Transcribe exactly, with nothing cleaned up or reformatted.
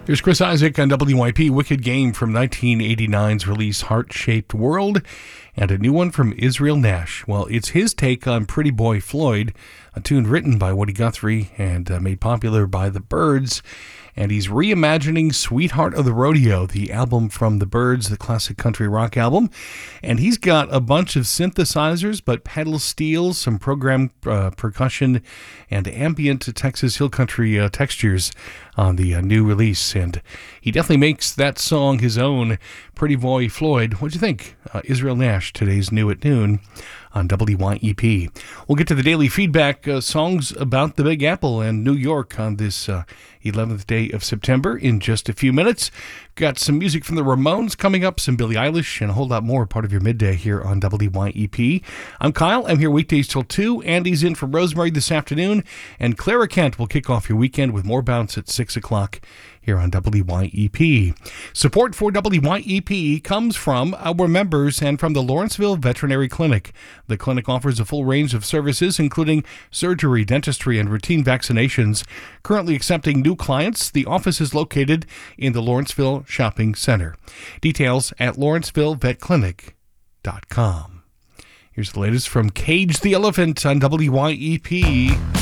Here's Chris Isaak on W Y P. Wicked Game from nineteen eighty-nine's release Heart-Shaped World, and a new one from Israel Nash. Well, it's his take on Pretty Boy Floyd, a tune written by Woody Guthrie and uh, made popular by the Byrds. And he's reimagining Sweetheart of the Rodeo, the album from the Byrds, the classic country rock album. And he's got a bunch of synthesizers, but pedal steel, some programmed uh, percussion, and ambient Texas Hill Country uh, textures on the uh, new release. And he definitely makes that song his own, Pretty Boy Floyd. What'd you think? Uh, Israel Nash, today's New at Noon on W Y E P. We'll get to the daily feedback, uh, songs about the Big Apple and New York on this uh, eleventh day of September in just a few minutes. Got some music from the Ramones coming up, some Billie Eilish, and a whole lot more, part of your midday here on W Y E P. I'm Kyle. I'm here weekdays till two. Andy's in from Rosemary this afternoon, and Clara Kent will kick off your weekend with more bounce at six o'clock here on W Y E P. Support for W Y E P comes from our members and from the Lawrenceville Veterinary Clinic. The clinic offers a full range of services, including surgery, dentistry, and routine vaccinations. Currently accepting new clients, the office is located in the Lawrenceville Shopping Center. Details at lawrenceville vet clinic dot com. Here's the latest from Cage the Elephant on W Y E P.